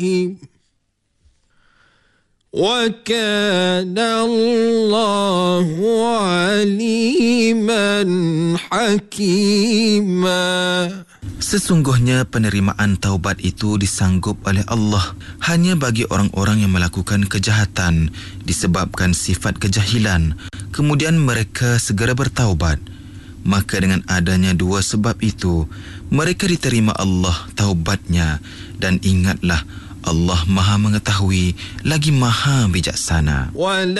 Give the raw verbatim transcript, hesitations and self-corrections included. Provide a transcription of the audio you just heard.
وَكَانَ اللَّهُ عَلِيمًا حَكِيمًا. Sesungguhnya penerimaan taubat itu disanggup oleh Allah hanya bagi orang-orang yang melakukan kejahatan disebabkan sifat kejahilan, kemudian mereka segera bertaubat. Maka dengan adanya dua sebab itu, mereka diterima Allah taubatnya, dan ingatlah Allah Maha mengetahui lagi Maha bijaksana.